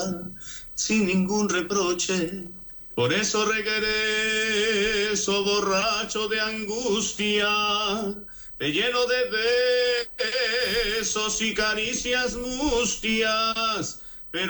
sin ningún reproche. Por eso regreso borracho de angustia, te lleno de besos y caricias mustias,